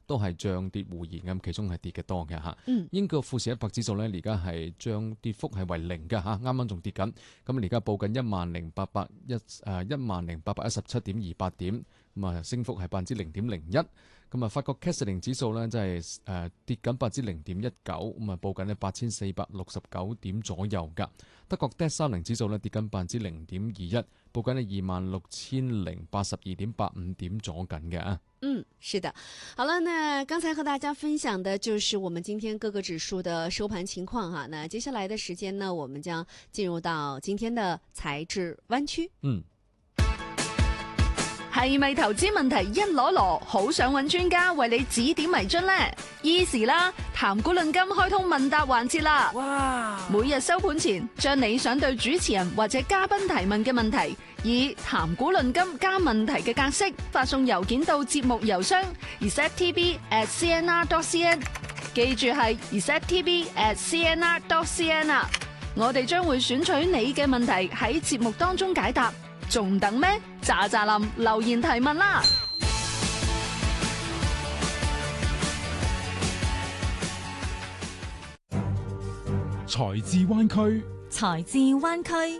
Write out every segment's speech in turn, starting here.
都係漲跌互現咁，其中係跌嘅多嘅嚇。 嗯， 英國富時100指數咧，而家係漲跌幅係為零嘅嚇，啱啱仲跌緊。咁而家報緊10,817.28點，咁啊升幅係0.01%。咁啊，法國 CAC 40指數咧，即係跌緊0.19%，咁啊報緊咧8469點左右㗎。德國 DAX 30指數咧跌緊0.21%，報緊咧26,082.85點左緊嘅啊。 嗯，是的。好了，那刚才和大家分享的就是我们今天各个指数的收盘情况哈。那接下来的时间呢，我们将进入到今天的财智灣區。 係咪投資問題一籮籮，好想揾專家為你指點迷津呢？Easy 啦，談股論金開通問答環節啦！哇！每日收盤前，將你想對主持人或者嘉賓提問嘅問題，以談股論金加問題嘅格式發送郵件到節目郵箱 receptv@cnr.cn， 記住係 receptv@cnr.cn 啊！我哋將會選取你嘅問題喺節目當中解答。仲等咩？喳喳林留言提問啦！ 財智灣區， 財智灣區。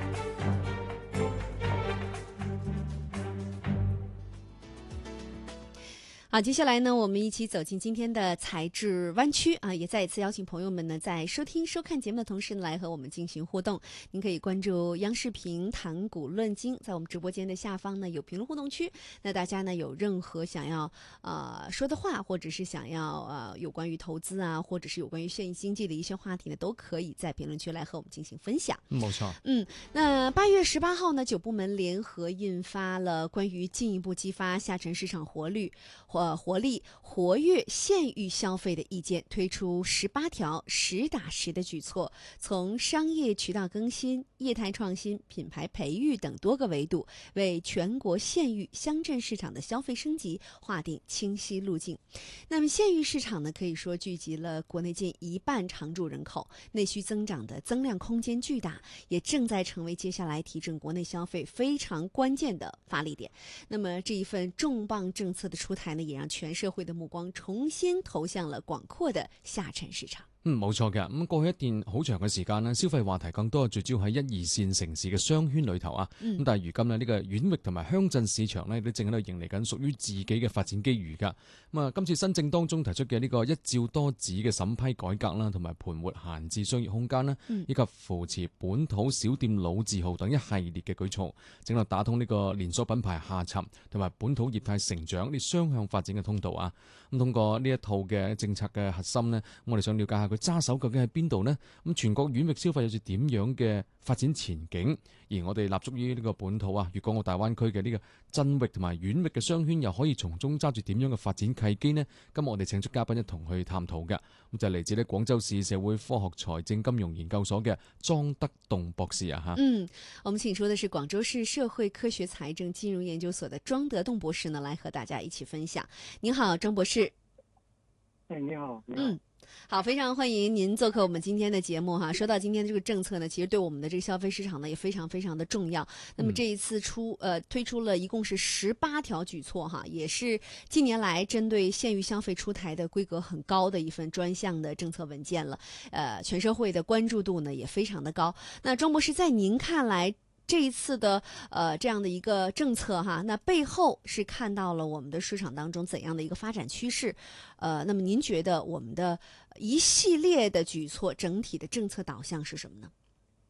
好，接下来呢，我们一起走进今天的财智湾区啊！也再一次邀请朋友们呢，在收听、收看节目的同时呢，来和我们进行互动。您可以关注央视频谈股论金，在我们直播间的下方呢有评论互动区。那大家呢有任何想要说的话，或者是想要有关于投资啊，或者是有关于现役经济的一些话题呢，都可以在评论区来和我们进行分享。 冇錯。 那8月18號呢，9部門聯合印發了關於進一步激發下沉市場活力、活躍縣域消費的意見，推出18條實打實的舉措，從商業渠道更新、業態創新、品牌培育等多個維度，為全國縣域鄉鎮市場的消費升級劃定清晰路徑。那麼縣域市場呢，可以說聚集了國內近1半常住人口，內需增長的增量空間巨大，也正在成為接下來提振國內消費非常關鍵的發力點。那麼這一份重磅政策的出台呢，也讓全社會的目光重新投向了廣闊的下沉市場。 冇錯嘅。咁過去一段好長嘅時間呢，消費話題更多聚焦喺1、2線城市嘅商圈裏頭啊。咁但係如今呢，呢個縣域同埋鄉鎮市場呢，都正喺度迎嚟緊屬於自己嘅發展機遇㗎。咁啊，今次新政當中提出嘅呢個一照多指嘅審批改革啦，同埋盤活閒置商業空間啦，以及扶持本土小店老字號等一系列嘅舉措，正喺度打通呢個連鎖品牌下沉同埋本土業態成長呢雙向發展嘅通道啊。咁通過呢一套嘅政策嘅核心呢，我哋想了解下佢揸手究竟喺邊度呢？咁全國縣域消費有住點樣嘅發展前景？而我哋立足於呢個本土啊，粵港澳大灣區嘅呢個鎮域同埋縣域嘅商圈，又可以從中揸住點樣嘅發展契機呢？今日我哋請出嘉賓一同去探討嘅，咁就嚟自呢廣州市社會科學財政金融研究所嘅莊德棟博士啊吓。 我們請出的是廣州市社會科學財政金融研究所的莊德棟博士呢，來和大家一起分享。您好，莊博士。 你好。 好，非常歡迎您做客我們今天的節目哈。說到今天的這個政策呢，其實對我們的這個消費市場呢也非常非常的重要。那麼這一次推出了一共是18條舉措哈，也是近年來針對縣域消費出台的規格很高的一份專項的政策文件了。全社會的關注度呢也非常的高。那莊博士，在您看來，這一次的這樣的一個政策哈，那背後是看到了我們的市場當中怎樣的一個發展趨勢？那麼您覺得我們的一系列的舉措整體的政策導向是什麼呢？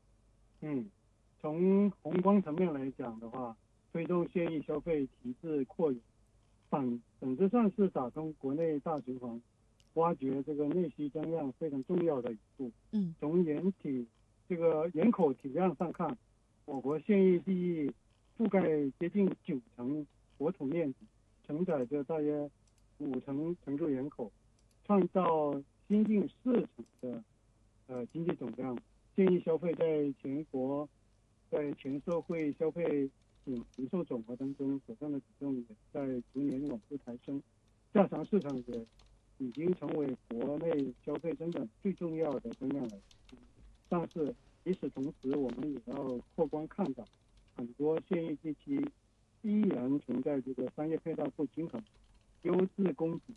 從宏觀層面來講的話，推動縣域消費體制擴展，本質上是打通國內大循環，挖掘這個內需增量非常重要的一步。從人口體量上看，我國縣域地域覆蓋接近90%國土面積，承載着大約50%常住人口，創造新近40%的經濟總量。縣域消費在全國在全社會消費零售總額當中所佔的比重也在逐年往上抬升，下沉市場也已經成為國內消費增長最重要的增量來源。但是與此同時，我們也要客觀看到，很多縣域地區依然存在這個商業配套不均衡、優質供給